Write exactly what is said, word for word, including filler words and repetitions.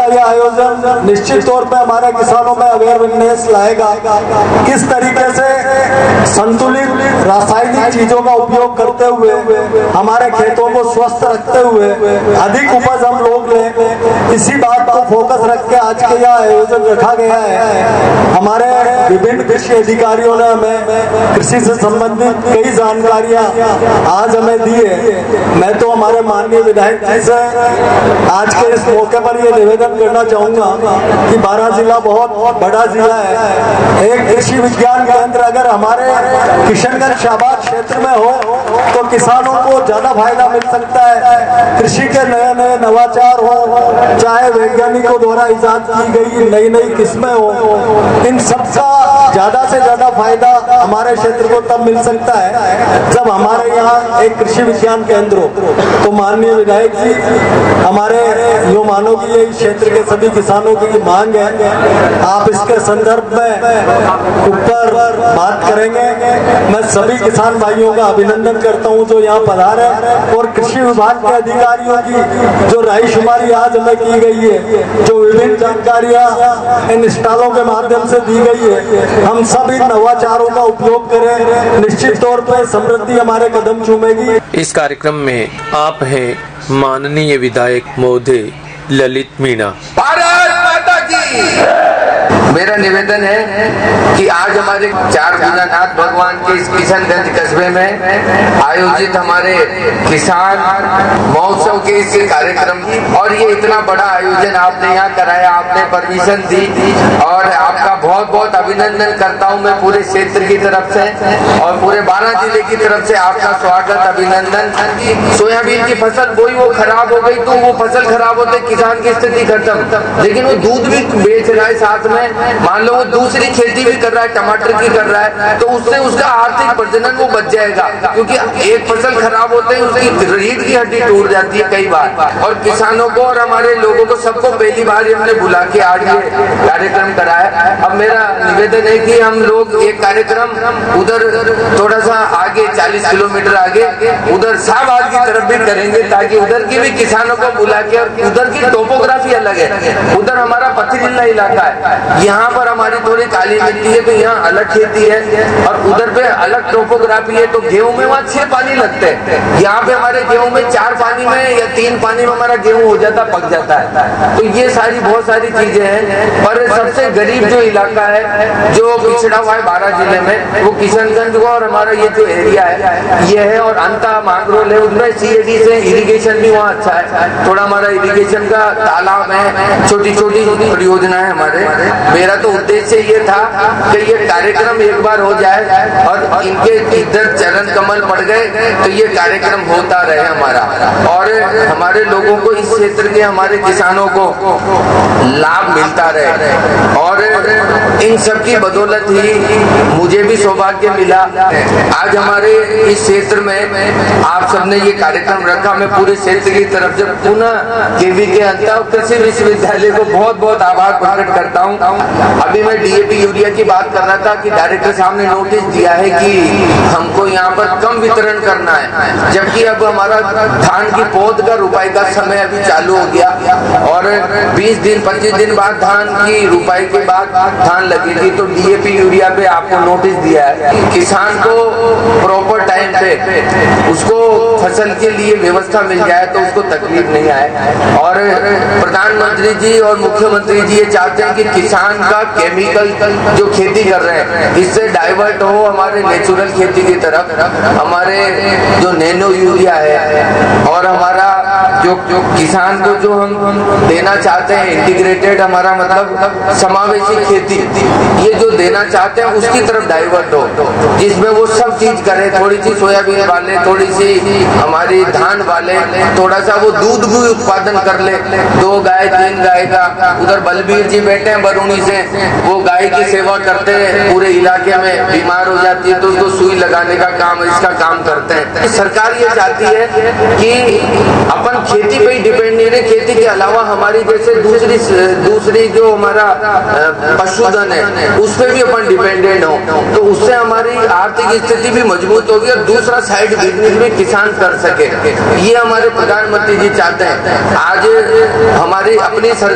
यह आयोजन निश्चित तौर पे हमारे किसानों में अवेयरनेस लाएगा। किस तरीके से संतुलित रासायनिक चीजों का उपयोग करते हुए हमारे खेतों को स्वस्थ रखते हुए अधिक उपज हम लोग लें, इसी बात को फोकस रख के आज के यह आयोजन रखा गया है। हमारे विभिन्न कृषि अधिकारियों ने हमें कृषि से संबंधित कई जानकारियां आज हमें दी है। मैं तो हमारे माननीय विधायक जी से आज के इस मौके पर यह निवेदन करना चाहूंगा कि बारां जिला बहुत बड़ा जिला है। एक कृषि विज्ञान केंद्र अगर हमारे किशनगंज शाहबाद क्षेत्र में हो तो किसानों को ज्यादा फायदा मिल सकता है। कृषि के नए नए नवाचार हो, चाहे वैज्ञानिकों द्वारा इजाद की गई नई नई किस्में हो, इन सबका ज्यादा से ज्यादा फायदा हमारे क्षेत्र को तब मिल सकता है जब हमारे यहाँ एक कृषि विज्ञान केंद्र हो। तो माननीय विधायक जी, हमारे यूँ मानो कि ये क्षेत्र के सभी किसानों की मांग है, आप इसके संदर्भ में ऊपर बात करेंगे। मैं सभी किसान भाइयों का अभिनंदन करता हूं जो यहाँ पधारे और कृषि विभाग के अधिकारियों की जो रायशुमारी आज हमें की गई है, जो विभिन्न जानकारियां इन स्टॉलों के माध्यम से दी गई है, हम सब इन नवाचारों का उपयोग करें। निश्चित तौर पर समृद्धि हमारे कदम चूमेगी। इस कार्यक्रम में आप हैं माननीय विधायक महोदय ललित मीणा। भारत माता की। मेरा निवेदन है कि आज हमारे चार भोलानाथ भगवान के इस किशनगंज कस्बे में आयोजित हमारे किसान महोत्सव के इस कार्यक्रम और ये इतना बड़ा आयोजन आपने यहाँ कराया, आपने परमिशन दी और आपका बहुत बहुत अभिनंदन करता हूँ मैं पूरे क्षेत्र की तरफ से और पूरे बारां जिले की तरफ से आपका स्वागत अभिनंदन। सोयाबीन की फसल बोई वो खराब हो गई तो वो फसल खराब होते किसान की स्थिति खत्म, लेकिन वो दूध भी बेच रहा है, साथ में मान लो वो दूसरी खेती भी कर रहा है, टमाटर की कर रहा है, तो उससे उसका आर्थिक प्रजनन वो बच जाएगा। क्योंकि एक फसल खराब होते ही उसकी रीढ़ की हड्डी टूट जाती है कई बार। और किसानों को और हमारे लोगों को सबको पहली बार हमने बुला के आज ये कार्यक्रम कराया। अब मेरा निवेदन है कि हम लोग एक कार्यक्रम उधर थोड़ा सा आगे चालीस किलोमीटर आगे उधर शाहबाद की तरफ भी करेंगे ताकि उधर की भी किसानों को बुला के, और उधर की टोपोग्राफी अलग है, उधर हमारा पथरीला इलाका है, यहाँ पर हमारी थोड़ी काली मिट्टी है तो यहाँ अलग खेती है और उधर पे अलग टोपोग्राफी है। तो गेहूं में वहाँ छह पानी लगते हैं, यहाँ पे हमारे गेहूं में चार पानी में या तीन पानी में हमारा गेहूं हो जाता पक जाता है। तो ये सारी बहुत सारी चीजें हैं। पर सबसे गरीब जो इलाका है जो पिछड़ा हुआ है बारां जिले में वो किशनगंज को और हमारा ये जो एरिया है ये है। और अंता मांगरोल है, उसमें सी ए डी से इरिगेशन भी वहाँ अच्छा है, थोड़ा हमारा इरिगेशन का तालाब है, छोटी छोटी परियोजना है हमारे। मेरा तो उद्देश्य ये था कि ये कार्यक्रम एक बार हो जाए और इनके इधर चरण कमल पड़ गए तो ये कार्यक्रम होता रहे हमारा और हमारे लोगों को इस क्षेत्र के हमारे किसानों को लाभ मिलता रहे। और इन सब की बदौलत ही मुझे भी सौभाग्य मिला आज हमारे इस क्षेत्र में आप सबने ये कार्यक्रम रखा। मैं पूरे क्षेत्र की तरफ से पुनः केवी के अंतर कृषि विश्वविद्यालय को बहुत बहुत आभार प्रकट करता हूँ। अभी मैं डी ए पी यूरिया की बात कर रहा था कि डायरेक्टर साहब ने नोटिस दिया है कि हमको यहाँ पर कम वितरण करना है, जबकि अब हमारा धान की पौध का रुपाई का समय अभी चालू हो गया और बीस दिन पच्चीस दिन बाद धान की रुपाई के बाद धान लगेगी। तो डी ए पी यूरिया पे आपको नोटिस दिया है, किसान को प्रॉपर टाइम पे उसको फसल के लिए व्यवस्था मिल जाए तो उसको तकलीफ नहीं आए। और प्रधानमंत्री जी और मुख्यमंत्री जी ये चाहते हैं कि किसान का केमिकल जो खेती कर रहे हैं इससे डाइवर्ट हो हमारे नेचुरल खेती की तरफ। हमारे जो नैनो यूरिया है और हमारा जो, जो किसान को जो हम देना चाहते हैं इंटीग्रेटेड, हमारा मतलब समावेशी खेती, ये जो देना चाहते हैं उसकी तरफ डाइवर्ट हो, जिसमें वो सब चीज करे, थोड़ी सी सोयाबीन वाले, थोड़ी सी हमारी धान वाले, थोड़ा सा वो दूध भी उत्पादन कर ले, दो गाय तीन गाय का। उधर बलबीर जी बैठे हैं बरूनी से, वो गाय की सेवा करते हैं, पूरे इलाके में बीमार हो जाती है तो उसको सुई लगाने का काम, इसका काम करते हैं। सरकार ये चाहती है कि अपन खेती पे ही डिपेंड नहीं रहे, खेती के अलावा हमारी जैसे दूसरी दूसरी जो हमारा पशुधन है उस पर भी अपन डिपेंडेंट हो, तो उससे हमारी आर्थिक स्थिति भी मजबूत होगी और दूसरा साइड बिजनेस भी किसान कर सके। ये हमारे प्रधानमंत्री जी चाहते हैं। आज हमारी अपनी